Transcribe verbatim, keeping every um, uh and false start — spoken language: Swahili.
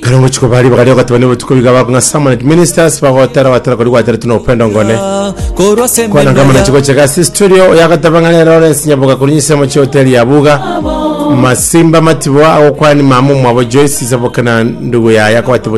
Karongo chiko bali bakari wakati bane butuko bigaba nga Samuel ministers bagotera batera kuri gwatera tuno upendo ngone kwa ngama na chiko cheka studio yakatabanganya Lawrence Nyabuga kuri nyisemo chi hotel ya Buga Masimba Matibwa au kwani mamu mwabo Joyce zabokana ndugu ya yako